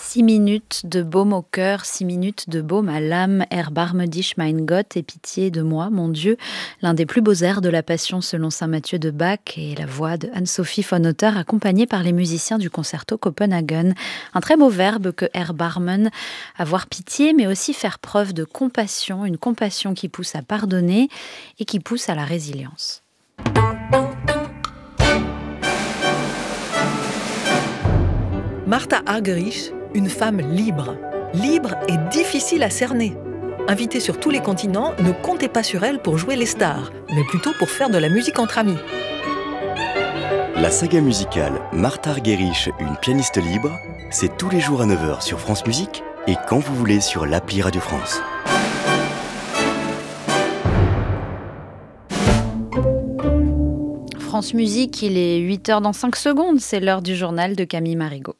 6 minutes de baume au cœur, 6 minutes de baume à l'âme, Erbarme dich mein Gott, aie pitié de moi, mon Dieu, l'un des plus beaux airs de la Passion selon saint Matthieu de Bach et la voix de Anne-Sophie von Otter accompagnée par les musiciens du concerto Copenhagen. Un très beau verbe que Erbarmen, avoir pitié mais aussi faire preuve de compassion, une compassion qui pousse à pardonner et qui pousse à la résilience. Martha Argerich, une femme libre. Libre et difficile à cerner. Invitée sur tous les continents, ne comptez pas sur elle pour jouer les stars, mais plutôt pour faire de la musique entre amis. La saga musicale Martha Argerich, une pianiste libre, c'est tous les jours à 9h sur France Musique et quand vous voulez sur l'appli Radio France. France Musique, il est 8h dans 5 secondes, c'est l'heure du journal de Camille Marigot.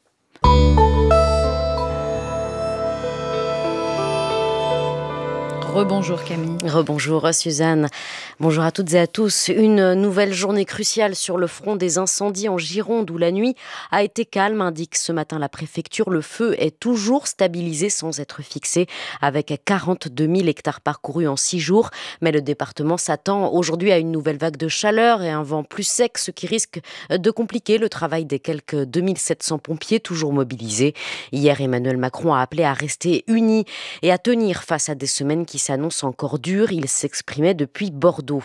Rebonjour Camille. Rebonjour Suzanne. Bonjour à toutes et à tous. Une nouvelle journée cruciale sur le front des incendies en Gironde où la nuit a été calme, indique ce matin la préfecture. Le feu est toujours stabilisé sans être fixé avec 42 000 hectares parcourus en 6 jours. Mais le département s'attend aujourd'hui à une nouvelle vague de chaleur et un vent plus sec, ce qui risque de compliquer le travail des quelques 2700 pompiers toujours mobilisés. Hier, Emmanuel Macron a appelé à rester unis et à tenir face à des semaines qui s'annonce encore dur. Il s'exprimait depuis Bordeaux,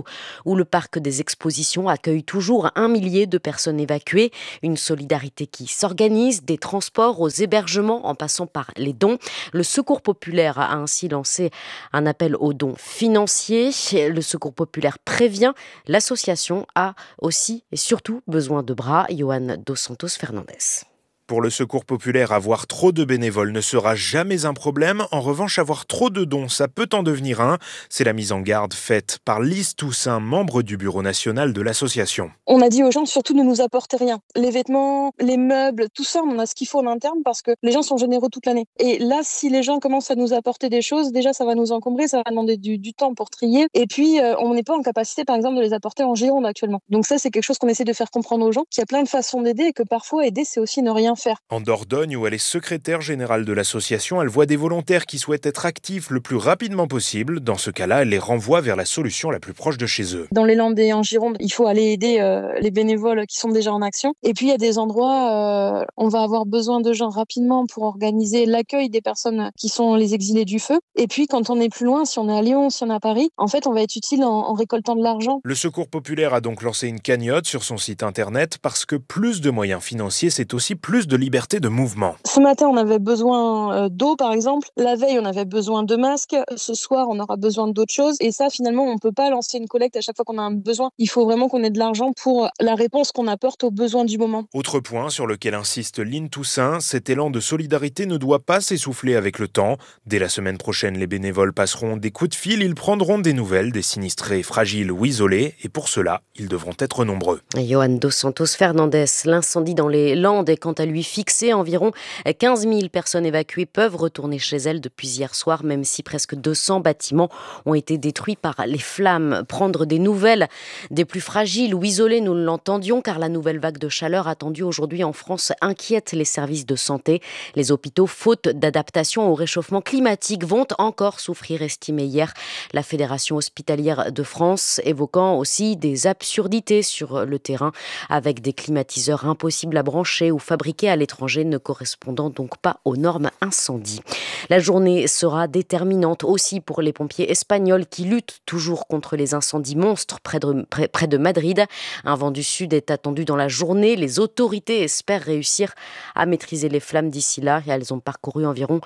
où le parc des expositions accueille toujours 1 millier de personnes évacuées. Une solidarité qui s'organise, des transports aux hébergements en passant par les dons. Le Secours populaire a ainsi lancé un appel aux dons financiers. Le Secours populaire prévient, l'association a aussi et surtout besoin de bras. Johan dos Santos Fernandes. Pour le Secours populaire, avoir trop de bénévoles ne sera jamais un problème. En revanche, avoir trop de dons, ça peut en devenir un. C'est la mise en garde faite par Lise Toussaint, membre du bureau national de l'association. On a dit aux gens surtout ne nous apportez rien. Les vêtements, les meubles, tout ça, on a ce qu'il faut en interne parce que les gens sont généreux toute l'année. Et là, si les gens commencent à nous apporter des choses, déjà ça va nous encombrer, ça va demander du temps pour trier. Et puis, on n'est pas en capacité, par exemple, de les apporter en Gironde actuellement. Donc ça, c'est quelque chose qu'on essaie de faire comprendre aux gens, qu'il y a plein de façons d'aider et que parfois aider, c'est aussi ne rien faire. En Dordogne, où elle est secrétaire générale de l'association, elle voit des volontaires qui souhaitent être actifs le plus rapidement possible. Dans ce cas-là, elle les renvoie vers la solution la plus proche de chez eux. Dans les Landes et en Gironde, il faut aller aider les bénévoles qui sont déjà en action. Et puis, il y a des endroits, on va avoir besoin de gens rapidement pour organiser l'accueil des personnes qui sont les exilés du feu. Et puis, quand on est plus loin, si on est à Lyon, si on est à Paris, en fait, on va être utile en récoltant de l'argent. Le Secours populaire a donc lancé une cagnotte sur son site internet parce que plus de moyens financiers, c'est aussi plus de liberté de mouvement. Ce matin, on avait besoin d'eau, par exemple. La veille, on avait besoin de masques. Ce soir, on aura besoin d'autres choses. Et ça, finalement, on ne peut pas lancer une collecte à chaque fois qu'on a un besoin. Il faut vraiment qu'on ait de l'argent pour la réponse qu'on apporte aux besoins du moment. Autre point sur lequel insiste Lynn Toussaint, cet élan de solidarité ne doit pas s'essouffler avec le temps. Dès la semaine prochaine, les bénévoles passeront des coups de fil. Ils prendront des nouvelles des sinistrés fragiles ou isolés. Et pour cela, ils devront être nombreux. Johan dos Santos Fernandes, l'incendie dans les Landes est quant à lui fixé. Environ 15 000 personnes évacuées peuvent retourner chez elles depuis hier soir, même si presque 200 bâtiments ont été détruits par les flammes. Prendre des nouvelles des plus fragiles ou isolés, nous l'entendions, car la nouvelle vague de chaleur attendue aujourd'hui en France inquiète les services de santé. Les hôpitaux, faute d'adaptation au réchauffement climatique, vont encore souffrir, estimait hier la Fédération hospitalière de France, évoquant aussi des absurdités sur le terrain, avec des climatiseurs impossibles à brancher ou fabriqués à l'étranger, ne correspondant donc pas aux normes incendie. La journée sera déterminante aussi pour les pompiers espagnols qui luttent toujours contre les incendies monstres près de Madrid. Un vent du sud est attendu dans la journée. Les autorités espèrent réussir à maîtriser les flammes d'ici là et elles ont parcouru environ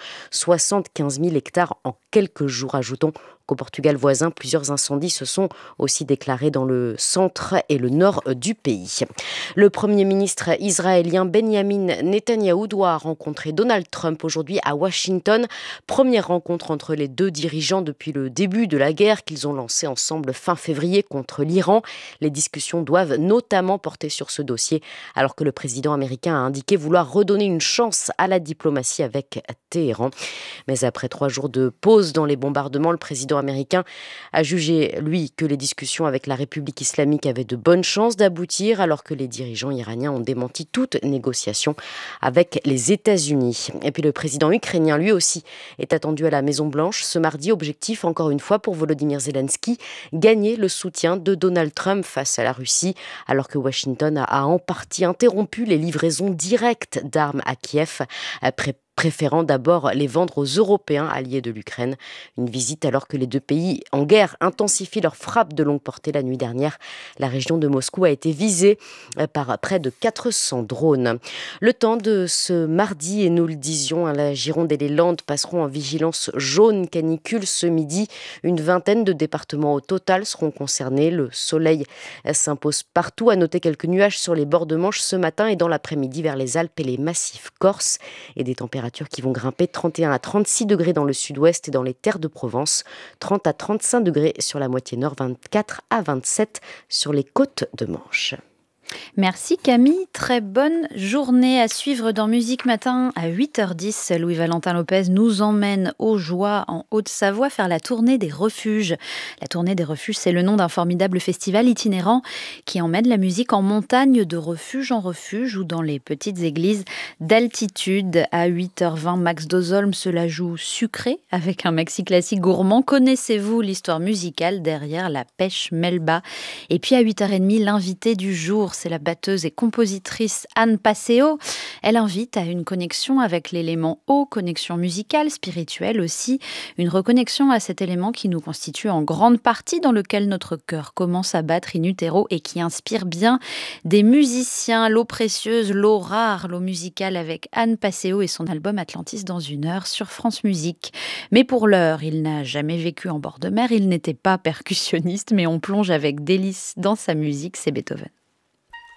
75 000 hectares en quelques jours. Ajoutons qu'au Portugal voisin, plusieurs incendies se sont aussi déclarés dans le centre et le nord du pays. Le Premier ministre israélien Benjamin Netanyahou doit rencontrer Donald Trump aujourd'hui à Washington. Première rencontre entre les deux dirigeants depuis le début de la guerre qu'ils ont lancée ensemble fin février contre l'Iran. Les discussions doivent notamment porter sur ce dossier, alors que le président américain a indiqué vouloir redonner une chance à la diplomatie avec Téhéran. Mais après 3 jours de pause dans les bombardements, le président président américain a jugé, lui, que les discussions avec la République islamique avaient de bonnes chances d'aboutir, alors que les dirigeants iraniens ont démenti toute négociation avec les États-Unis. Et puis le président ukrainien, lui aussi, est attendu à la Maison-Blanche ce mardi. Objectif, encore une fois, pour Volodymyr Zelensky, gagner le soutien de Donald Trump face à la Russie, alors que Washington a en partie interrompu les livraisons directes d'armes à Kiev, préférant d'abord les vendre aux Européens alliés de l'Ukraine. Une visite alors que les deux pays en guerre intensifient leurs frappes de longue portée. La nuit dernière, la région de Moscou a été visée par près de 400 drones. Le temps de ce mardi, et nous le disions, la Gironde et les Landes passeront en vigilance jaune canicule ce midi. Une vingtaine de départements au total seront concernés. Le soleil s'impose partout. À noter quelques nuages sur les bords de Manche ce matin et dans l'après-midi vers les Alpes et les massifs corses, et des températures qui vont grimper 31 à 36 degrés dans le sud-ouest et dans les terres de Provence, 30 à 35 degrés sur la moitié nord, 24 à 27 sur les côtes de Manche. Merci Camille, très bonne journée à suivre dans Musique Matin à 8h10. Louis-Valentin Lopez nous emmène aux Joies en Haute-Savoie faire la tournée des refuges. La tournée des refuges, c'est le nom d'un formidable festival itinérant qui emmène la musique en montagne de refuge en refuge ou dans les petites églises d'altitude. À 8h20, Max Dozolm se la joue sucrée avec un maxi classique gourmand. Connaissez-vous l'histoire musicale derrière la pêche Melba? Et puis à 8h30, l'invité du jour, c'est la batteuse et compositrice Anne Passeo. Elle invite à une connexion avec l'élément eau, connexion musicale, spirituelle aussi, une reconnexion à cet élément qui nous constitue en grande partie, dans lequel notre cœur commence à battre in utero et qui inspire bien des musiciens. L'eau précieuse, l'eau rare, l'eau musicale avec Anne Passeo et son album Atlantis dans une heure sur France Musique. Mais pour l'heure, il n'a jamais vécu en bord de mer, il n'était pas percussionniste, mais on plonge avec délice dans sa musique, c'est Beethoven.